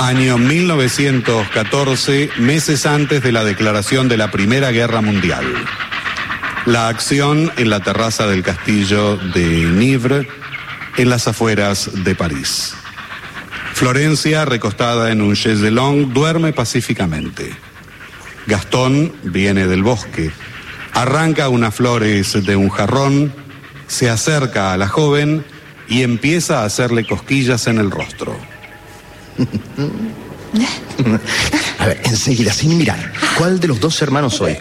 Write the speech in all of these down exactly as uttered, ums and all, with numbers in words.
Año mil novecientos catorce, meses antes de la declaración de la Primera Guerra Mundial. La acción en la terraza del castillo de Nivres, en las afueras de París. Florencia, recostada en un chaiselong, duerme pacíficamente. Gastón viene del bosque, arranca unas flores de un jarrón, se acerca a la joven y empieza a hacerle cosquillas en el rostro. A ver, enseguida, sin mirar, ¿cuál de los dos hermanos soy?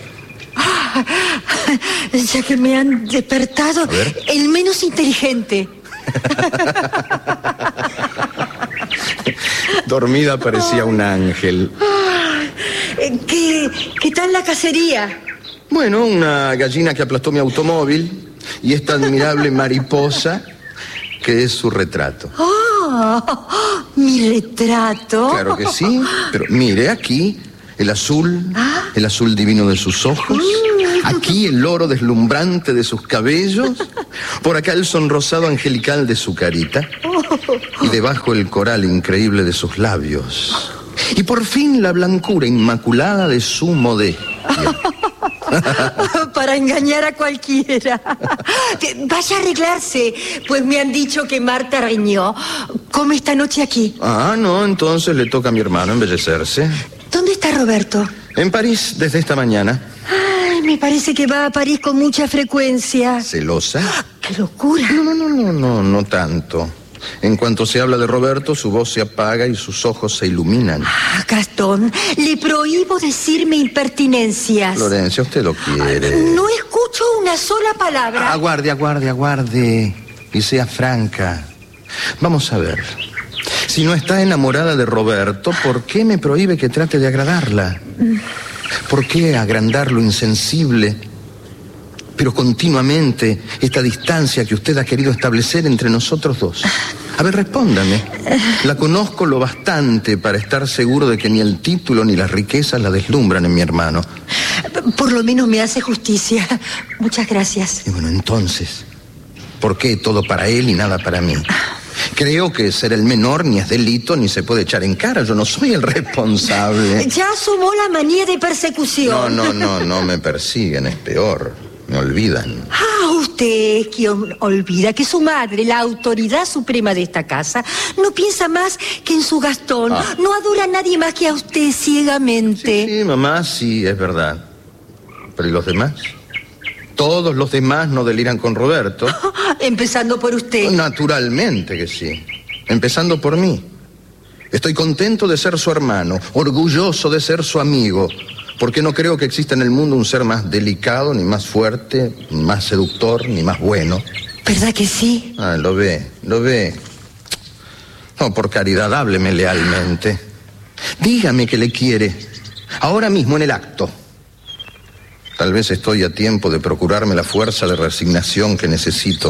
Ya que me han despertado, el menos inteligente. Dormida parecía un ángel. ¿Qué, qué tal la cacería? Bueno, una gallina que aplastó mi automóvil y esta admirable mariposa que es su retrato. Oh, ¿mi retrato? Claro que sí, pero mire aquí el azul, ¿Ah? el azul divino de sus ojos, aquí el oro deslumbrante de sus cabellos, por acá el sonrosado angelical de su carita y debajo el coral increíble de sus labios y por fin la blancura inmaculada de su modestia. Para engañar a cualquiera. Vaya a arreglarse, pues me han dicho que Marta Reñó come esta noche aquí. Ah, no, entonces le toca a mi hermano embellecerse. ¿Dónde está Roberto? En París, desde esta mañana. Ay, me parece que va a París con mucha frecuencia. ¿Celosa? ¡Qué locura! No, no, no, no, no, no tanto. En cuanto se habla de Roberto, su voz se apaga y sus ojos se iluminan. Ah, Gastón, le prohíbo decirme impertinencias. Florencia, usted lo quiere. No escucho una sola palabra. Aguarde, aguarde, aguarde. Y sea franca. Vamos a ver. Si no está enamorada de Roberto, ¿por qué me prohíbe que trate de agradarla? ¿Por qué agrandar lo insensible? Pero continuamente esta distancia que usted ha querido establecer entre nosotros dos. A ver, respóndame. La conozco lo bastante para estar seguro de que ni el título ni las riquezas la deslumbran en mi hermano. Por lo menos me hace justicia. Muchas gracias. Y bueno, entonces, ¿por qué todo para él y nada para mí? Creo que ser el menor ni es delito ni se puede echar en cara. Yo no soy el responsable. Ya asumó la manía de persecución. No, no, no, no me persiguen, es peor. Me olvidan. Ah, usted es quien olvida que su madre, la autoridad suprema de esta casa, no piensa más que en su Gastón. Ah. No adora a nadie más que a usted ciegamente. Sí, sí, mamá, sí, es verdad. Pero ¿y los demás? Todos los demás no deliran con Roberto. Empezando por usted. Naturalmente que sí. Empezando por mí. Estoy contento de ser su hermano, orgulloso de ser su amigo. Porque no creo que exista en el mundo un ser más delicado, ni más fuerte, ni más seductor, ni más bueno. ¿Verdad que sí? Ah, lo ve, lo ve. No, por caridad, hábleme lealmente. Dígame que le quiere. Ahora mismo en el acto. Tal vez estoy a tiempo de procurarme la fuerza de resignación que necesito.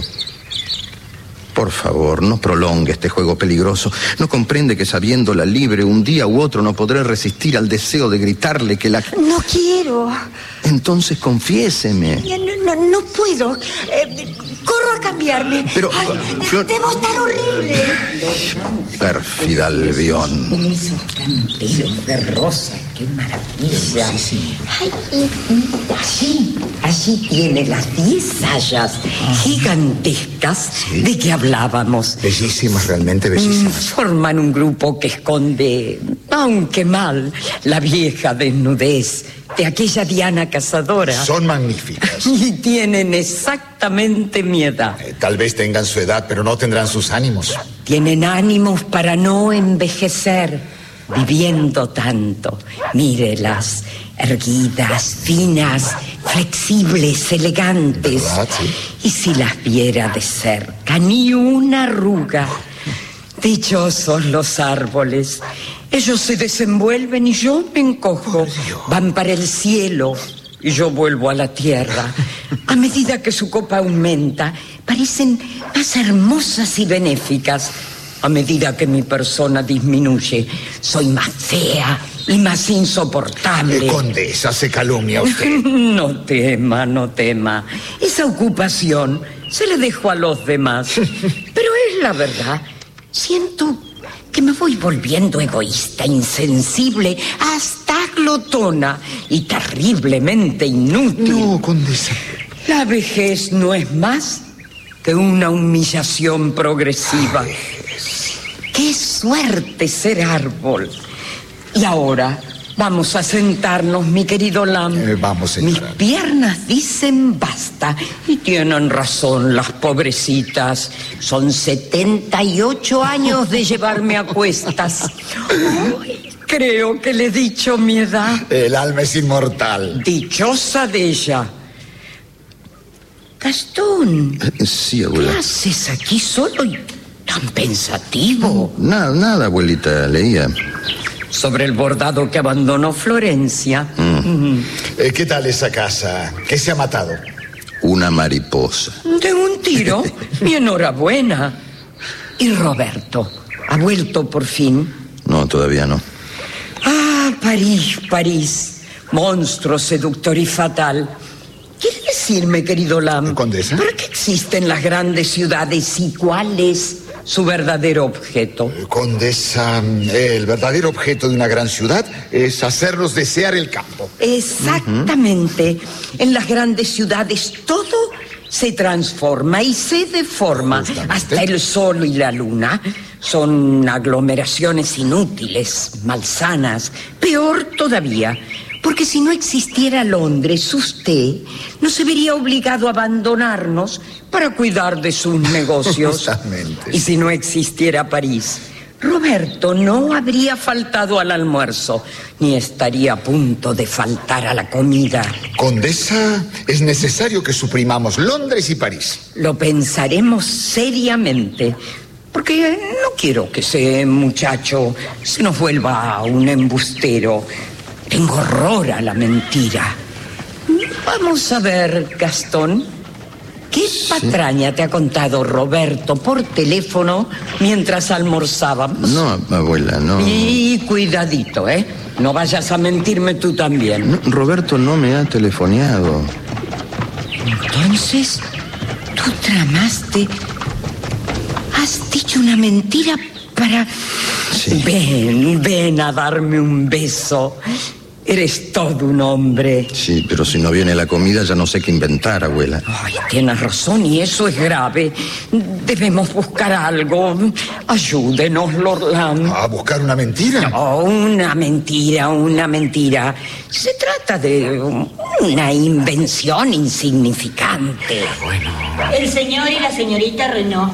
Por favor, no prolongue este juego peligroso. ¿No comprende que sabiéndola libre un día u otro no podré resistir al deseo de gritarle que la... No quiero. Entonces confiéseme. No, no, no puedo. Eh, corro a cambiarme. Pero... Ay, Flor... Debo estar horrible. Pérfida Albión. Con esos canteros de rosa, qué maravilla. Sí, sí. Ay, allí, allí tiene las diez sayas ah. gigantescas ¿Sí? de que hablábamos. Bellísimas, realmente bellísimas. Forman un grupo que esconde, aunque mal, la vieja desnudez de aquella Diana cazadora. Son magníficas. Y tienen exactamente mi edad. Eh, tal vez tengan su edad, pero no tendrán sus ánimos. Tienen ánimos para no envejecer, viviendo tanto. Mírelas, erguidas, finas, flexibles, elegantes. ¿Verdad? Sí. Y si las viera de cerca, ni una arruga. Dichosos los árboles. Ellos se desenvuelven y yo me encojo. Van para el cielo y yo vuelvo a la tierra. A medida que su copa aumenta, parecen más hermosas y benéficas. A medida que mi persona disminuye, soy más fea y más insoportable. Eh, condesa, se calumnia usted. No tema, no tema. Esa ocupación se la dejo a los demás. Pero es la verdad. Siento que me voy voy volviendo egoísta, insensible, hasta glotona y terriblemente inútil. No, condesa. La vejez no es más que una humillación progresiva. Ay. ¡Qué suerte ser árbol! Y ahora vamos a sentarnos, mi querido Lam. Eh, vamos, señora. Mis piernas dicen basta. Y tienen razón las pobrecitas. Son setenta y ocho años de llevarme a cuestas. Ay, creo que le he dicho mi edad. El alma es inmortal. Dichosa de ella. Gastón, Sí, abuela. ¿qué haces aquí solo y tan pensativo? Nada, nada, abuelita, leía. Sobre el bordado que abandonó Florencia. Mm. Eh, ¿Qué tal esa casa? ¿Qué se ha matado? Una mariposa. De un tiro. Mi enhorabuena. ¿Y Roberto? ¿Ha vuelto por fin? No, todavía no. Ah, París, París. Monstruo seductor y fatal. ¿Quiere decirme, querido Lam, Condesa? ¿para qué existen las grandes ciudades y cuál es su verdadero objeto? Eh, Condesa, el verdadero objeto de una gran ciudad es hacernos desear el campo. Exactamente. En las grandes ciudades todo se transforma y se deforma. Justamente. Hasta el sol y la luna son aglomeraciones inútiles, malsanas. Peor todavía, porque si no existiera Londres, usted no se vería obligado a abandonarnos para cuidar de sus negocios. Justamente. Y si no existiera París, Roberto no habría faltado al almuerzo, ni estaría a punto de faltar a la comida. Condesa, es necesario que suprimamos Londres y París. Lo pensaremos seriamente, porque no quiero que ese muchacho se nos vuelva un embustero. Tengo horror a la mentira. Vamos a ver, Gastón, ¿qué patraña te ha contado Roberto por teléfono mientras almorzábamos? No, abuela, no. Y cuidadito, ¿eh? No vayas a mentirme tú también. No, Roberto no me ha telefoneado. Entonces, tú tramaste... Has dicho una mentira para... Sí. Ven, ven a darme un beso. Eres todo un hombre. Sí, pero si no viene la comida ya no sé qué inventar, abuela. Ay, tienes razón y eso es grave. Debemos buscar algo. Ayúdenos, Lord Lam. ¿A buscar una mentira? Oh, una mentira, una mentira. Se trata de una invención insignificante. El señor y la señorita Renaud.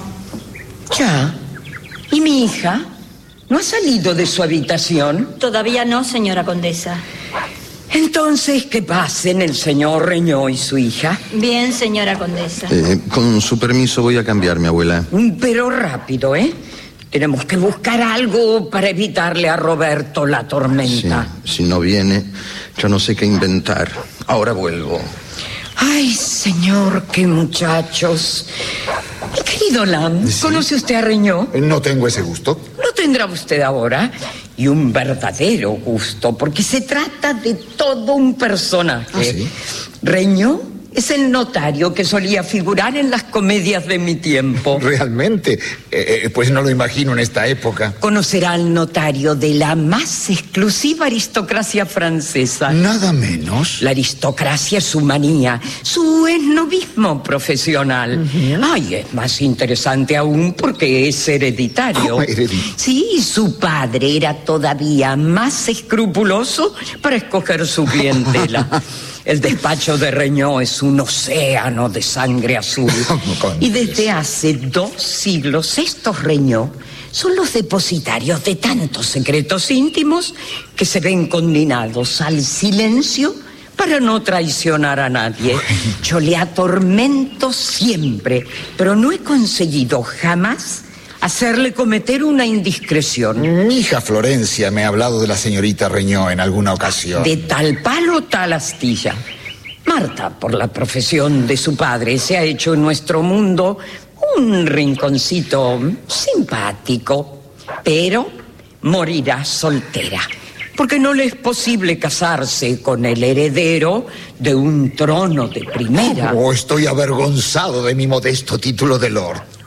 Ya. ¿Y mi hija? ¿No ha salido de su habitación? Todavía no, señora condesa. Entonces, que pasen el señor Reñó y su hija. Bien, señora condesa. Eh, con su permiso voy a cambiarme, abuela. Pero rápido, ¿eh? Tenemos que buscar algo para evitarle a Roberto la Sí, tormenta. si no viene, ya no sé qué inventar. Ahora vuelvo. Ay, señor, qué muchachos. Mi querido Lam, Sí. ¿conoce usted a Reñó? No tengo ese gusto. Lo tendrá usted ahora. Y un verdadero gusto, porque se trata de todo un personaje. ¿Ah, sí? Reñó es el notario que solía figurar en las comedias de mi tiempo. Realmente, eh, eh, pues no lo imagino en esta época. Conocerá al notario de la más exclusiva aristocracia francesa. Nada menos. La aristocracia es su manía, su esnovismo profesional. Ay, es más interesante aún porque es hereditario. ¿Cómo hereditario? Sí, su padre era todavía más escrupuloso para escoger su clientela. El despacho de Reñó es un océano de sangre azul. Y desde hace dos siglos estos Reñó son los depositarios de tantos secretos íntimos que se ven condenados al silencio para no traicionar a nadie. Yo le atormento siempre, pero no he conseguido jamás hacerle cometer una indiscreción. Mi hija Florencia me ha hablado de la señorita Reñó en alguna ocasión. De tal palo, tal astilla. Marta, por la profesión de su padre, se ha hecho en nuestro mundo un rinconcito simpático, pero morirá soltera, porque no le es posible casarse con el heredero de un trono de primera. Oh, estoy avergonzado de mi modesto título de lord.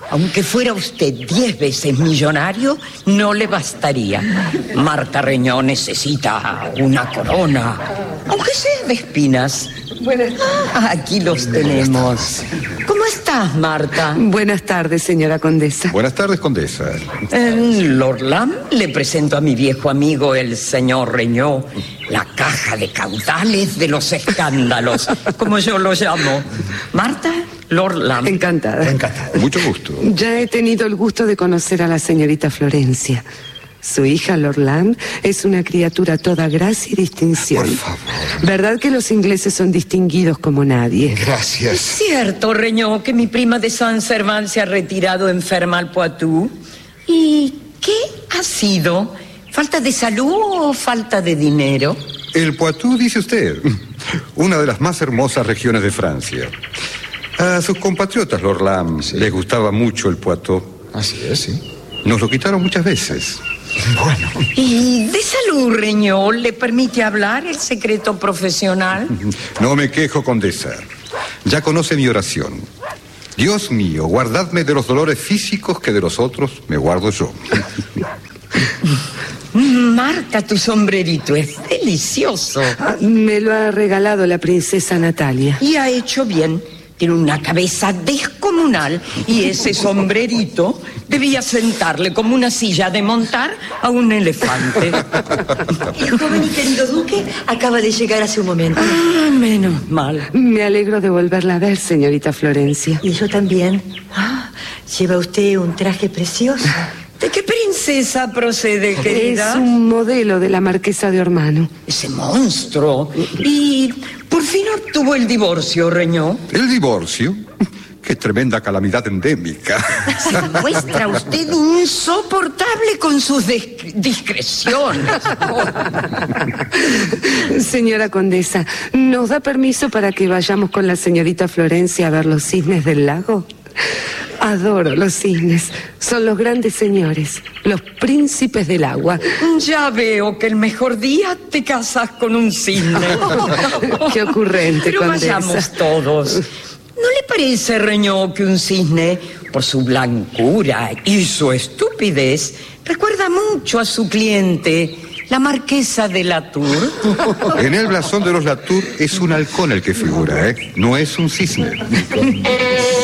Aunque fuera usted diez veces millonario, no le bastaría. Marta Reñó necesita una corona, aunque sea de espinas. Buenas Ah, aquí los tenemos. ¿Cómo estás, Marta? Buenas tardes, señora condesa. Buenas tardes, condesa. En Lord Lamb le presento a mi viejo amigo, el señor Reñó, la caja de caudales de los escándalos, como yo lo llamo. Marta, Lord Lamb. Encantada. Encantada. Mucho gusto. Ya he tenido el gusto de conocer a la señorita Florencia. Su hija, Lord Lamb, es una criatura toda gracia y distinción. Por favor. ¿Verdad que los ingleses son distinguidos como nadie? Es Gracias. cierto, Reñó, que mi prima de Saint-Servant se ha retirado enferma al Poitou. ¿Y qué ha sido? ¿Falta de salud o falta de dinero? El Poitou, dice usted, una de las más hermosas regiones de Francia. A sus compatriotas, Lord Lamb, les gustaba mucho el Poitou. Así es, sí. Nos lo quitaron muchas veces. Bueno. ¿Y de salud, Reñó, le permite hablar el secreto profesional? No me quejo, condesa. Ya conoce mi oración. Dios mío, guardadme de los dolores físicos que de los otros me guardo yo. Marta, tu sombrerito es delicioso. Ah, me lo ha regalado la princesa Natalia. Y ha hecho bien. Tiene una cabeza descomunal y ese sombrerito debía sentarle como una silla de montar a un elefante. El joven y querido duque acaba de llegar hace un momento. Ah, menos mal. Me alegro de volverla a ver, señorita Florencia. Y yo también. Ah, lleva usted un traje precioso. ¿De qué princesa procede, querida? Es un modelo de la marquesa de Ormano. Ese monstruo. Y por fin obtuvo el divorcio, Reñó. ¿El divorcio? ¡Qué tremenda calamidad endémica! Se muestra usted insoportable con sus dis- discreciones. Señora condesa, ¿nos da permiso para que vayamos con la señorita Florencia a ver los cisnes del lago? Adoro los cisnes. Son los grandes señores, los príncipes del agua. Ya veo que el mejor día te casas con un cisne. Qué ocurrente, Pero condesa. vayamos todos. ¿No le parece, Reñó, que un cisne, por su blancura y su estupidez, recuerda mucho a su cliente, la marquesa de Latour? En el blasón de los Latour es un halcón el que figura, ¿eh? No es un cisne.